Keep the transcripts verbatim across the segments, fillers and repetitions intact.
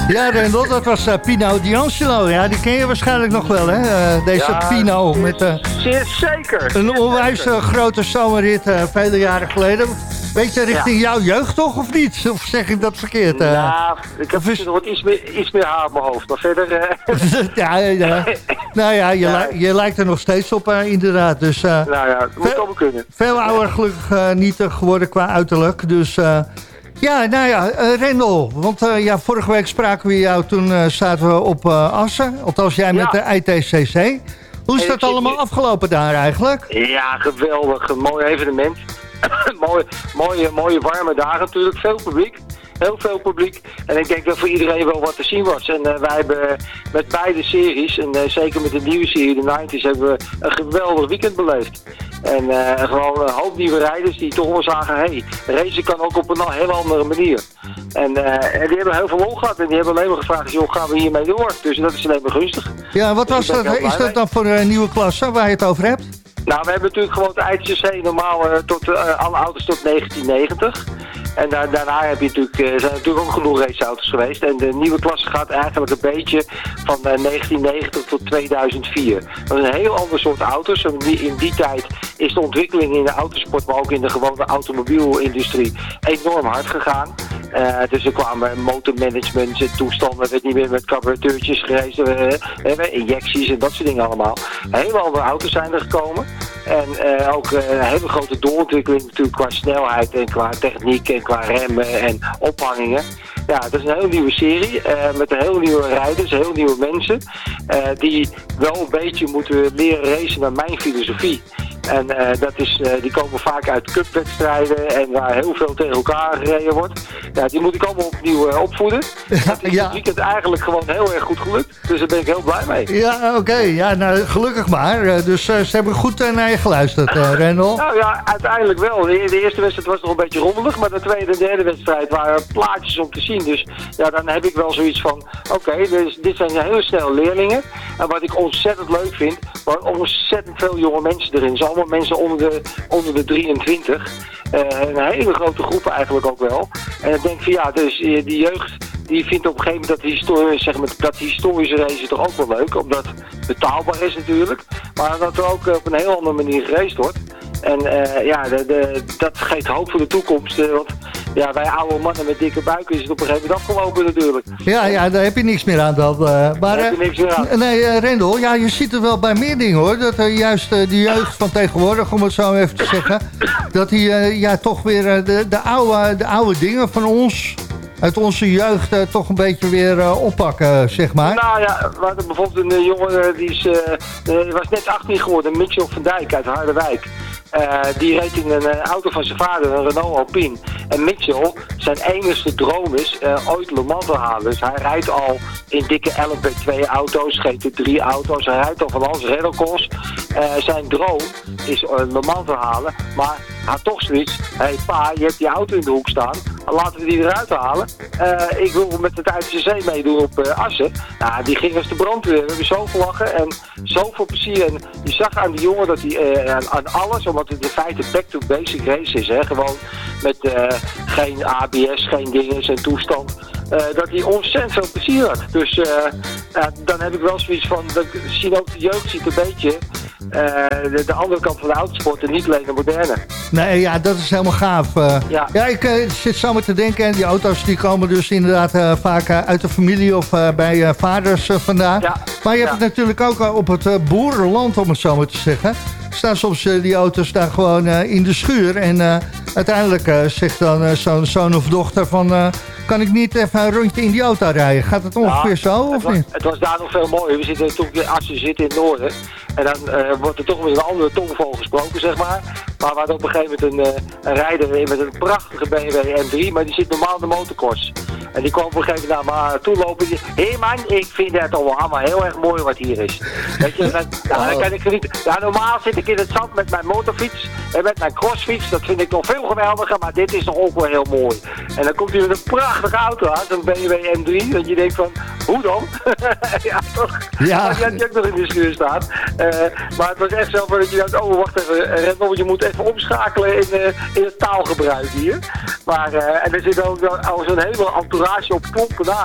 Ja, Rendel, dat was uh, Pino D'Angelo. Ja, die ken je waarschijnlijk nog wel, hè? Uh, deze ja, Pino. Met, uh, zeer zeker. Een onwijs uh, grote zomerrit uh, vele jaren geleden. Beetje richting ja. jouw jeugd toch, of niet? Of zeg ik dat verkeerd? Uh, ja, ik heb is... nog iets meer, iets meer haar op mijn hoofd. Maar verder... Uh... ja, ja. Nou ja, je, ja. Li- je lijkt er nog steeds op, uh, inderdaad. Dus, uh, nou ja, dat moet allemaal kunnen. Veel ouder gelukkig uh, niet uh, geworden qua uiterlijk. Dus... Uh, Ja, nou ja, uh, Rendel, want uh, ja, vorige week spraken we jou, toen uh, zaten we op uh, Assen. Althans, jij ja. met de I T C C. Hoe is en dat allemaal je... afgelopen daar eigenlijk? Ja, geweldig. Een mooi evenement. mooie, mooie, mooie warme dagen natuurlijk. Veel publiek. Heel veel publiek. En ik denk dat voor iedereen wel wat te zien was. En uh, wij hebben met beide series, en uh, zeker met de nieuwe serie, de negentig, hebben we een geweldig weekend beleefd. En uh, gewoon een hoop nieuwe rijders die toch wel zagen, hé, hey, racen kan ook op een hele andere manier. En, uh, en die hebben heel veel lol gehad en die hebben alleen maar gevraagd, joh, gaan we hiermee door? Dus dat is alleen maar gunstig. Ja, wat was dus dat? Is dat dan voor een nieuwe klasse waar je het over hebt? Nou, we hebben natuurlijk gewoon het I T C C normaal uh, tot uh, alle auto's tot negentien negentig. En da- daarna heb je natuurlijk, uh, zijn natuurlijk ook genoeg raceauto's geweest. En de nieuwe klasse gaat eigenlijk een beetje van uh, negentien negentig tot tweeduizend vier. Dat is een heel ander soort auto's. En die, in die tijd is de ontwikkeling in de autosport, maar ook in de gewone automobielindustrie, enorm hard gegaan. Uh, dus er kwamen motormanagement en toestanden, er werd niet meer met carburateurtjes gereden, uh, injecties en dat soort dingen allemaal. Hele andere auto's zijn er gekomen. En uh, ook uh, een hele grote doorontwikkeling natuurlijk qua snelheid en qua techniek en qua remmen en ophangingen. Ja, dat is een heel nieuwe serie uh, met een heel nieuwe rijders, heel nieuwe mensen. Uh, die wel een beetje moeten leren racen naar mijn filosofie. En uh, dat is, uh, die komen vaak uit cupwedstrijden en waar heel veel tegen elkaar gereden wordt. Ja, die moet ik allemaal opnieuw uh, opvoeden. Dat is ja. dit weekend eigenlijk gewoon heel erg goed gelukt. Dus daar ben ik heel blij mee. Ja, oké. Okay. Ja, nou, gelukkig maar. Uh, dus uh, ze hebben goed uh, naar je geluisterd, uh, Rendel. Nou ja, uiteindelijk wel. De, de eerste wedstrijd was nog een beetje rommelig, maar de tweede en derde wedstrijd waren plaatjes om te zien. Dus ja, dan heb ik wel zoiets van, oké, okay, dus dit zijn hele snelle leerlingen. En wat ik ontzettend leuk vind, waar ontzettend veel jonge mensen erin zijn. Allemaal mensen onder de, onder de drieëntwintig. Uh, een hele grote groep eigenlijk ook wel. En ik denk van ja, dus die jeugd die vindt op een gegeven moment dat, historie, zeg maar, dat historische race toch ook wel leuk. Omdat het betaalbaar is natuurlijk. Maar dat er ook op een heel andere manier geraced wordt. En uh, ja, de, de, dat geeft hoop voor de toekomst. Uh, want ja, wij oude mannen met dikke buiken is het op een gegeven moment afgelopen natuurlijk. Ja, ja, daar heb je niks meer aan dan. Uh, maar, daar heb je niks meer aan. Nee, uh, Rendel, ja, je ziet het wel bij meer dingen hoor. Dat uh, juist uh, de jeugd van tegenwoordig, om het zo even te zeggen, dat die uh, ja, toch weer uh, de, de, oude, de oude dingen van ons, uit onze jeugd, uh, toch een beetje weer uh, oppakken, zeg maar. Nou ja, we hadden bijvoorbeeld een uh, jongen, die is, uh, uh, was net achttien geworden, Mitchell van Dijk uit Harderwijk. Uh, die reed in een uh, auto van zijn vader, een Renault Alpine. En Mitchell, zijn enigste droom is uh, ooit Le Mans te halen. Dus hij rijdt al in dikke L M P twee auto's, G T drie auto's. Hij rijdt al van alles rallycross. Uh, zijn droom is uh, Le Mans te halen. Maar hij had toch zoiets. Hé hey, pa, je hebt die auto in de hoek staan. Laten we die eruit halen. Uh, ik wil met de I T C C meedoen op uh, Assen. Nou, die ging als de brandweer. We hebben zo gelachen en zoveel plezier. En je zag aan die jongen dat hij uh, aan, aan alles, omdat het in feite back to basic race is. Hè? Gewoon met uh, geen A B S, geen dingen en toestand. Uh, dat hij ontzettend veel plezier had. Dus uh, uh, dan heb ik wel zoiets van, dat zien ook de jeugd ziet een beetje uh, de, de andere kant van de autosport en niet alleen de moderne. Nee, ja, dat is helemaal gaaf. Uh, ja. ja, ik uh, zit zo maar te denken, en die auto's die komen dus inderdaad uh, vaak uh, uit de familie of uh, bij uh, vaders uh, vandaan. Ja. Maar je hebt ja. het natuurlijk ook uh, op het uh, boerenland, om het zo maar te zeggen. Staan soms uh, die auto's daar gewoon uh, in de schuur en uh, uiteindelijk uh, zegt dan uh, zo'n zoon of dochter van, uh, kan ik niet even een rondje in die auto rijden? Gaat het ongeveer ja, zo of het was, niet? Het was daar nog veel mooier. We zitten natuurlijk, als je zit in het noorden, en dan uh, wordt er toch met een andere tongval gesproken, zeg maar. Maar we hadden op een gegeven moment een, uh, een rijder met een prachtige B M W M drie, maar die zit normaal in de motocross. En die kwam op een gegeven moment naar me toe lopen. Hé hey man, ik vind het allemaal heel erg mooi wat hier is. Weet je, dan, nou, dan kan ik genieten. Ja, normaal zit ik in het zand met mijn motorfiets en met mijn crossfiets. Dat vind ik nog veel geweldiger, maar dit is nog ook wel heel mooi. En dan komt hij met een prachtige auto aan, zo'n B M W M drie. Dat je denkt van, hoe dan? Ja, toch? Ja. Dat die ook nog in de schuur staat. Uh, maar het was echt zo dat je dacht, oh wacht even, Rendel, je moet even omschakelen in, uh, in het taalgebruik hier. Maar, uh, en er zit ook al zo'n hele entourage op klompen naast.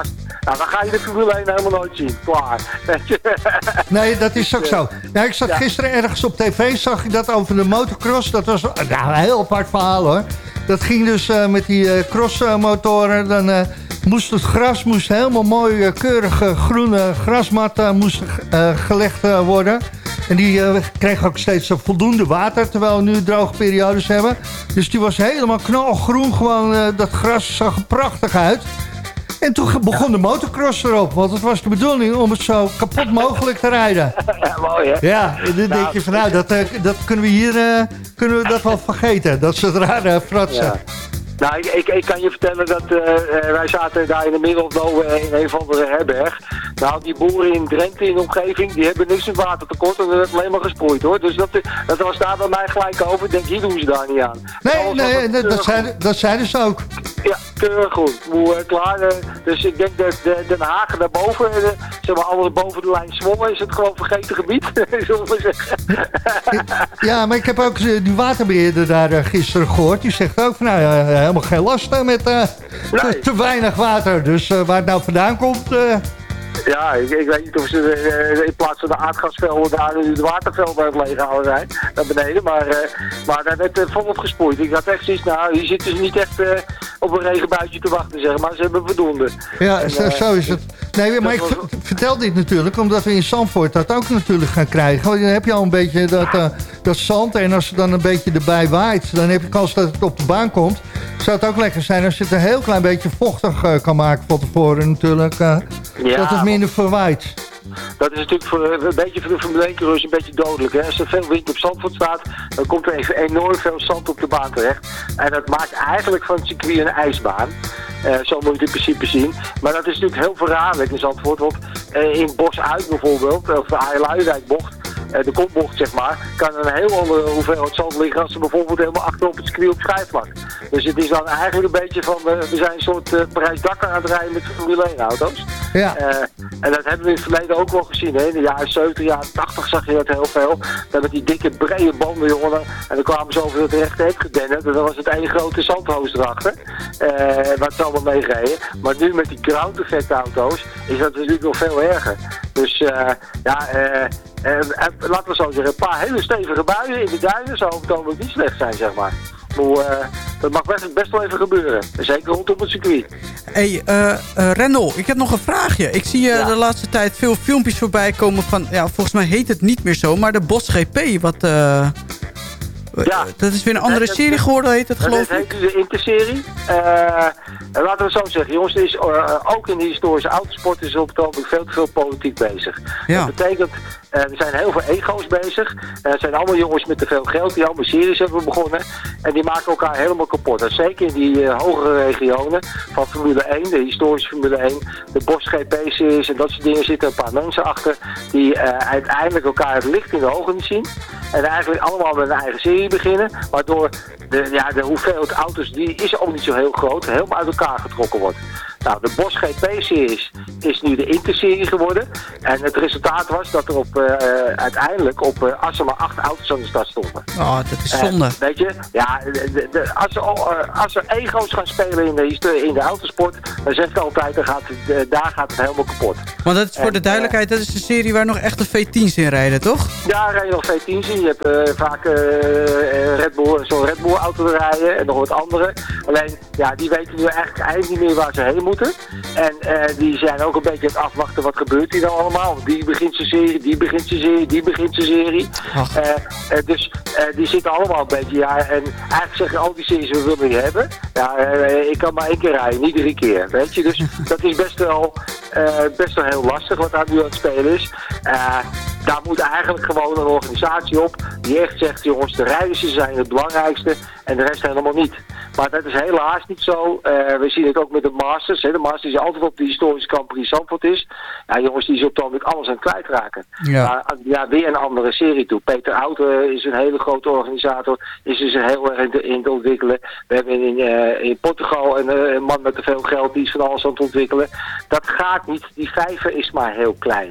Nou, dan ga je de Formule één helemaal nooit zien. Klaar. Nee, dat is ook zo. Ja, ik zat ja. gisteren ergens op tv, zag ik dat over de motocross. Dat was nou, een heel apart verhaal hoor. Dat ging dus uh, met die uh, crossmotoren. Dan uh, moest het gras moest helemaal mooi, uh, keurig uh, groene grasmat uh, moest uh, gelegd uh, worden. En die uh, kreeg ook steeds uh, voldoende water, terwijl we nu droge periodes hebben. Dus die was helemaal knalgroen, gewoon uh, dat gras zag er prachtig uit. En toen begon de motocross erop, want het was de bedoeling om het zo kapot mogelijk te rijden. Ja, mooi hè? Ja, en dan nou, denk je van nou, dat, uh, dat kunnen we hier uh, kunnen we dat wel vergeten, dat soort rare fratsen. Ja. Nou, ik, ik, ik kan je vertellen dat uh, wij zaten daar in de middel of nowhere in een of andere herberg. Nou, die boeren in Drenthe in de omgeving, die hebben niks met watertekort en dat werd alleen maar gesproeid hoor. Dus dat, dat was daar bij mij gelijk over. Ik denk, hier doen ze daar niet aan. Nee, nee, dat, dat, zijn, dat zeiden ze ook. Ja, keurig goed. Moe, uh, klaar. Uh, dus ik denk dat de, Den Haag daarboven, uh, zeg maar alles boven de lijn Zwolle, is het gewoon vergeten gebied, zullen we zeggen. Ja, maar ik heb ook die waterbeheerder daar uh, gisteren gehoord. Die zegt ook van nou, uh, helemaal geen last uh, met uh, nee. te, te weinig water. Dus uh, waar het nou vandaan komt... Uh, Ja, ik, ik weet niet of ze uh, in plaats van de aardgasvelden daar nu de watervelden aan het leeghouden zijn, naar beneden. Maar, uh, maar daar werd uh, volop gespoeid. Ik had echt zoiets, nou, hier zitten ze niet echt uh, op een regenbuitje te wachten, zeg maar. Ze hebben voldoende. Ja, en, zo, uh, zo is het. Nee, maar ik vertel dit natuurlijk, omdat we in Zandvoort dat ook natuurlijk gaan krijgen. Want dan heb je al een beetje dat, uh, dat zand en als het dan een beetje erbij waait, dan heb je kans dat het op de baan komt. Zou het ook lekker zijn als je het een heel klein beetje vochtig uh, kan maken van tevoren natuurlijk. Uh, ja, dat het minder verwaait. Dat is natuurlijk voor, een beetje voor de Formule één-coureurs een beetje dodelijk. Hè? Als er veel wind op Zandvoort staat, dan komt er even enorm veel zand op de baan terecht. En dat maakt eigenlijk van het circuit een ijsbaan. Uh, zo moet je het in principe zien. Maar dat is natuurlijk heel verraderlijk in Zandvoort. Want uh, in Bosuit bijvoorbeeld, of de Aailuidijkbocht, uh, de kopbocht zeg maar, kan een heel andere hoeveelheid zand liggen als ze bijvoorbeeld helemaal achter op het circuit op schijfvlak. Dus het is dan eigenlijk een beetje van, uh, we zijn een soort uh, Parijs-Dakar aan het rijden met Formule één-auto's. Ja. Uh, en dat hebben we in het verleden ook wel gezien. Hè? In de jaren zeventig, jaren tachtig zag je dat heel veel. Dan met die dikke brede banden, jongen. En dan kwamen ze over het rechte hek gedennen. En dan was het één grote zandhoos erachter. Uh, wat ze allemaal meegereden. Maar nu met die ground effect auto's is dat natuurlijk nog veel erger. Dus uh, ja, uh, uh, uh, laten we zo zeggen, een paar hele stevige buien in de duinen zou op het ogenblik niet slecht zijn, zeg maar. Maar uh, dat mag best, best wel even gebeuren. Zeker rondom het circuit. Hey, uh, uh, Rendel, ik heb nog een vraagje. Ik zie uh, ja. de laatste tijd veel filmpjes voorbij komen van... Ja, volgens mij heet het niet meer zo, maar de Bosch G P. Wat, uh, ja. Dat is weer een andere nee, serie geworden, heet het geloof ik. Dat heet nu de Interserie. Uh, laten we zo zeggen, jongens, er is uh, ook in de historische autosport is op het ogenblik veel te veel politiek bezig. Ja. Dat betekent... Uh, er zijn heel veel ego's bezig. Uh, er zijn allemaal jongens met te veel geld die allemaal series hebben begonnen. En die maken elkaar helemaal kapot. En zeker in die uh, hogere regionen van Formule één, de historische Formule één, de Bosch G P-series en dat soort dingen zitten een paar mensen achter die uh, uiteindelijk elkaar het licht in de ogen niet zien. En eigenlijk allemaal met een eigen serie beginnen. Waardoor de, ja, de hoeveelheid auto's, die is ook niet zo heel groot, helemaal uit elkaar getrokken wordt. Nou, de Bosch G P-series is nu de Interserie geworden. En het resultaat was dat er op, uh, uiteindelijk op uh, Assen maar acht auto's aan de start stonden. Oh, dat is zonde. Uh, weet je, ja, de, de, als, er, uh, als er ego's gaan spelen in de, in de autosport, dan zeg ik altijd, dan gaat, uh, daar gaat het helemaal kapot. Want dat is voor en, de duidelijkheid, dat is de serie waar nog echt de V tien's in rijden, toch? Ja, rijden nog V tien's in. Je hebt uh, vaak uh, Red Bull, zo'n Red Bull auto rijden en nog wat andere. Alleen, ja, die weten nu eigenlijk, eigenlijk niet meer waar ze heen moeten. En uh, die zijn ook een beetje aan het afwachten wat gebeurt hier dan allemaal. Die begint zijn serie, die begint zijn serie, die begint zijn serie. Uh, uh, dus uh, die zitten allemaal een beetje, ja, en eigenlijk zeggen al die series we willen die hebben. Ja, uh, ik kan maar één keer rijden, niet drie keer, weet je. Dus dat is best wel, uh, best wel heel lastig wat daar nu aan het spelen is. Uh, daar moet eigenlijk gewoon een organisatie op die echt zegt, jongens, de rijders zijn het belangrijkste en de rest helemaal niet. Maar dat is helaas niet zo. Uh, we zien het ook met de Masters. Hè. De Masters die altijd op de historische Grand Prix Zandvoort is. Ja, jongens, die is op het ogenblik alles aan het kwijtraken. Ja. Maar ja, weer een andere serie toe. Peter Oute is een hele grote organisator. Is dus heel erg in, in te ontwikkelen. We hebben in, uh, in Portugal een, uh, een man met te veel geld die is van alles aan het ontwikkelen. Dat gaat niet. Die vijver is maar heel klein.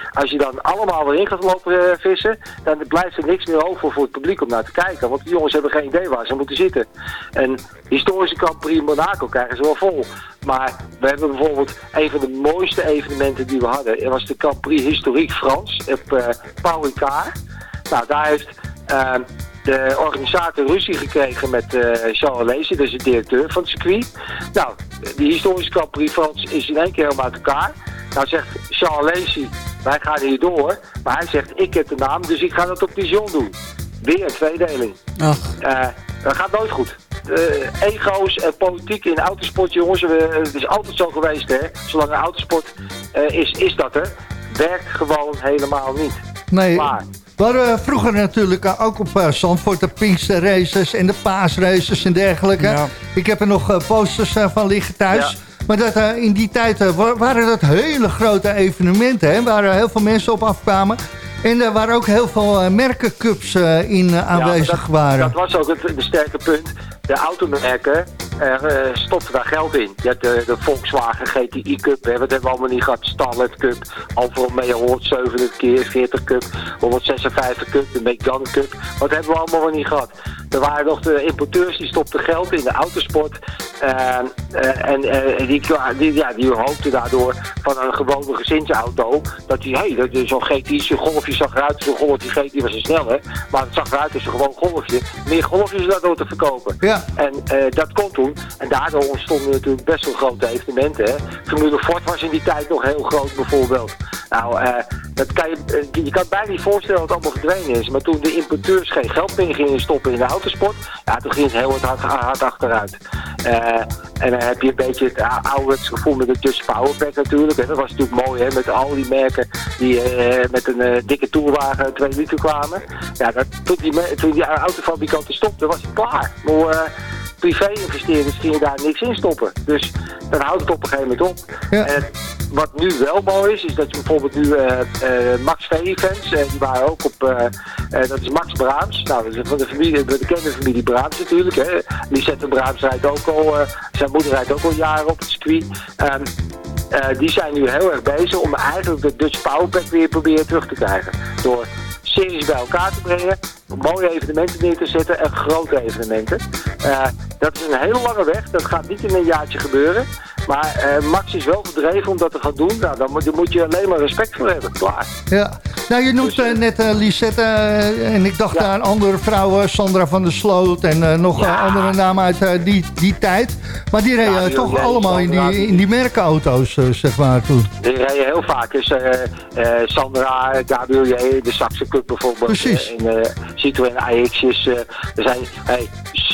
als je dan allemaal erin gaat lopen uh, vissen, dan blijft er niks meer over voor het publiek om naar te kijken. Want die jongens hebben geen idee waar ze moeten zitten. En historische Grand Prix Monaco krijgen ze wel vol. Maar we hebben bijvoorbeeld een van de mooiste evenementen die we hadden. Dat was de Grand Prix Historique France op uh, Paul Ricard. Nou, daar heeft uh, de organisator ruzie gekregen met uh, Jean Alesi, dat is de directeur van het circuit. Nou, die historische Grand Prix France is in één keer helemaal uit elkaar. Nou zegt Jean Alesi, wij gaan hier door. Maar hij zegt, ik heb de naam, dus ik ga dat op Dijon doen. Weer een tweedeling. Uh, dat gaat nooit goed. Uh, ego's en politiek in autosport, jongens, we, het is altijd zo geweest, hè. Zolang een autosport uh, is, is dat er. Werkt gewoon helemaal niet. Nee, maar we hadden vroeger natuurlijk ook op uh, Zandvoort de Pinkster races en de paasraces en dergelijke. Ja. Ik heb er nog uh, posters uh, van liggen thuis. Ja. Maar dat, uh, in die tijd uh, waren dat hele grote evenementen, hè, waar uh, heel veel mensen op afkwamen. En er waren ook heel veel uh, merkencups uh, in uh, aanwezig ja, dat, waren. Dat was ook het, het sterke punt. De automerken uh, stopten daar geld in. Je hebt de, de Volkswagen G T I Cup, hè, wat hebben we allemaal niet gehad. Starlet Cup, Alfa Romeo honderdzeventig keer, veertig Cup, honderdzesenvijftig Cup, de Megane Cup. Wat hebben we allemaal nog niet gehad. Er waren nog de importeurs die stopten geld in de autosport. Uh, uh, en uh, die, die, ja, die hoopten daardoor van een gewone gezinsauto dat die, hé, hey, zo'n G T I, zo'n golfje zag eruit, zo'n golfje G T I was een sneller, maar het zag eruit als een gewoon golfje. Meer golfjes daardoor te verkopen. Ja. En uh, dat kon toen. En daardoor ontstonden natuurlijk best wel grote evenementen. Hè. Formule Ford was in die tijd nog heel groot bijvoorbeeld. Nou, uh, dat kan je, uh, je kan het bijna niet voorstellen dat het allemaal verdwenen is. Maar toen de importeurs geen geld meer gingen stoppen in de autosport, ja, toen ging het heel hard, hard achteruit. Uh, en dan heb je een beetje het ouderwets gevoel met de Just Powerpack natuurlijk. Hè. Dat was natuurlijk mooi, hè, met al die merken die uh, met een uh, dikke toerwagen twee liter kwamen. Ja, dat, toen, die, toen die autofabrikanten stopten, was het klaar. Maar uh, privé-investeerders gingen daar niks in stoppen. Dus dan houdt het op een gegeven moment op. Ja. En wat nu wel mooi is, is dat je bijvoorbeeld nu uh, uh, Max V-events, uh, die waren ook op, uh, uh, dat is Max Braams. Nou, dat is van de familie, de bekende familie Braams natuurlijk. Hè. Lisette Braams rijdt ook al, uh, zijn moeder rijdt ook al jaren op het circuit. Um, uh, die zijn nu heel erg bezig om eigenlijk de Dutch Powerpack weer proberen terug te krijgen. Door series bij elkaar te brengen, mooie evenementen neer te zetten en grote evenementen. Uh, dat is een hele lange weg, dat gaat niet in een jaartje gebeuren. Maar uh, Max is wel gedreven om dat te gaan doen. Nou, dan moet, dan moet je alleen maar respect voor hebben. Klaar. Ja. Nou, je noemt uh, net uh, Lisette uh, en ik dacht ja. aan andere vrouwen, Sandra van der Sloot en uh, nog ja. uh, andere namen uit uh, die, die tijd. Maar die reden ja, toch allemaal in die, in die merkenauto's, uh, zeg maar, toen. Die reden heel vaak. Dus, uh, uh, Sandra, Gabriel J, de Saxe Cup bijvoorbeeld. Precies. Uh, in uh, Citroën A X'jes. Uh, er zijn... Hey,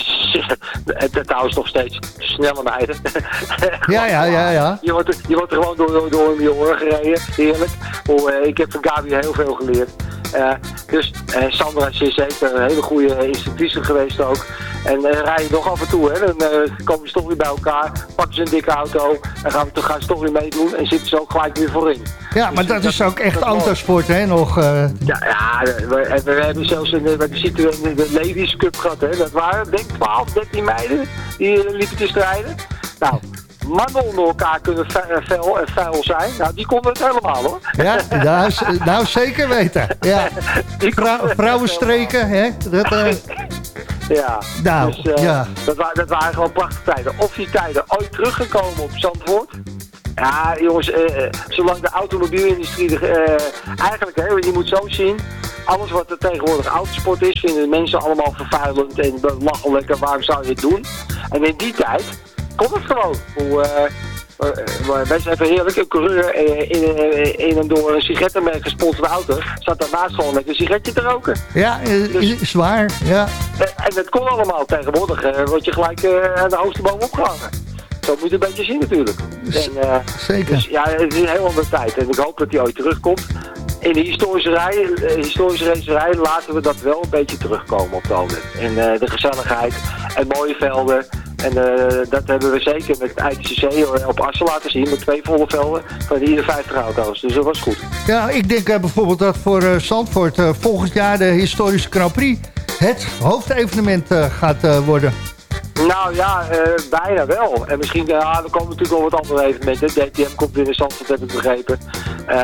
trouwens nog steeds snelle meiden. Ja, ja, ja, ja. Je wordt er, je wordt er gewoon door, door, door je oren gereden. Heerlijk. Oh, uh, ik heb van Gabi heel veel geleerd. Uh, dus uh, Sandra is zeker een hele goede instructrice geweest ook. En uh, rij je nog af en toe, hè. Dan uh, komen ze toch weer bij elkaar, pakken ze een dikke auto en gaan we toch gaan ze toch weer meedoen en zitten ze ook gelijk weer voorin. Ja, maar dus, dat, dat is ook echt autosport, hè, nog. Uh... Ja, ja we, we hebben zelfs een, we zitten in de Ladies Cup gehad, hè. Dat waren, denk ik, twaalf, dertien meiden die uh, liepen te strijden. Nou, mannen onder elkaar kunnen fel en vuil zijn. Nou, die konden het helemaal, hoor. Ja, nou, nou zeker weten. Ja. Vrou vrouwenstreken, hè. Dat, uh... Ja, nou, dus, uh, ja. Dat, wa dat waren gewoon prachtige tijden. Of die tijden ooit teruggekomen op Zandvoort? Ja, jongens, uh, zolang de automobielindustrie... Uh, eigenlijk, hè, je moet zo zien... Alles wat er tegenwoordig autosport is, vinden de mensen allemaal vervuilend en belachelijk. En waarom zou je het doen? En in die tijd kon het gewoon. Hoe, uh, uh, wij zijn even heerlijk, een coureur uh, in, uh, in en door een sigarettenmerk gesponsorde auto zat daarnaast gewoon met een sigaretje te roken. Ja, uh, dus, is waar. Ja. En, en dat kon allemaal tegenwoordig. Uh, word je gelijk uh, aan de hoogste boom opgehangen. Zo moet je een beetje zien natuurlijk. En, uh, Zeker. Dus ja, het is een heel andere tijd. En ik hoop dat die ooit terugkomt. In de historische rij, uh, historische racerij laten we dat wel een beetje terugkomen op de ogen. En uh, de gezelligheid en mooie velden. En uh, dat hebben we zeker met het I T C C op Assen laten zien. Met twee volle velden van ieder vijftig auto's. Dus dat was goed. Ja, ik denk uh, bijvoorbeeld dat voor uh, Zandvoort uh, volgend jaar de historische Grand Prix het hoofdevenement uh, gaat uh, worden. Nou ja, uh, bijna wel. En misschien, ja, er komen natuurlijk wel wat andere evenementen. D T M komt weer in Zandvoort, heb ik begrepen. Uh,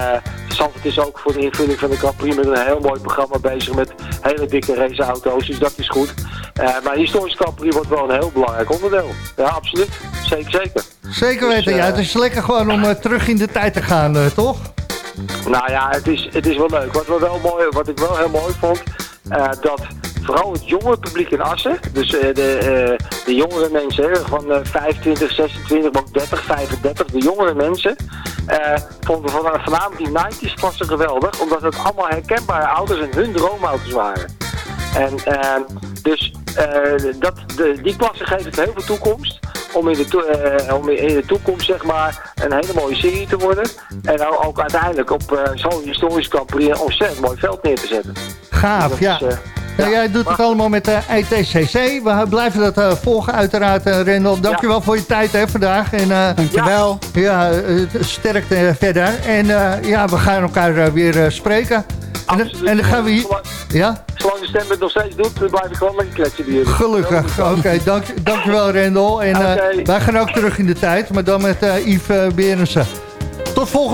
Zandvoort is ook voor de invulling van de Grand Prix met een heel mooi programma bezig met hele dikke raceauto's, dus dat is goed. Uh, maar de historische Grand Prix wordt wel een heel belangrijk onderdeel. Ja, absoluut. Zeker, zeker. Zeker weten, dus, uh, ja. Het is lekker gewoon om uh, terug in de tijd te gaan, uh, toch? Nou ja, het is, het is wel leuk. Wat, wel wel mooi, wat ik wel heel mooi vond, uh, dat vooral het jonge publiek in Assen, dus uh, de, uh, de jongere mensen hè, van uh, vijfentwintig, zesentwintig, maar ook dertig, vijfendertig, de jongere mensen, uh, vonden van, voornamelijk die negentig klasse geweldig, omdat het allemaal herkenbare auto's en hun droomauto's waren. En uh, dus uh, dat, de, die klasse geeft het heel veel toekomst. Om in, de to- uh, om in de toekomst zeg maar een hele mooie serie te worden. En ook, ook uiteindelijk op uh, zo'n historisch Grand Prix een ontzettend mooi veld neer te zetten. Gaaf, ja. Is, uh, ja. ja. Jij doet het allemaal met de uh, I T C C. We blijven dat uh, volgen uiteraard, uh, Rendel. Dankjewel ja. voor je tijd hè, vandaag. En, uh, Dankjewel. Ja, uh, sterkte verder. En uh, ja, we gaan elkaar uh, weer uh, spreken. En, en dan gaan we hier... Ja? Zolang de stem het nog steeds doet, dan blijf ik gewoon lekker kletsen bij jullie. Gelukkig. Oké, okay, dank, dankjewel Rendel. En uh, okay. Wij gaan ook terug in de tijd, maar dan met uh, Yves uh, Berensen. Tot volgende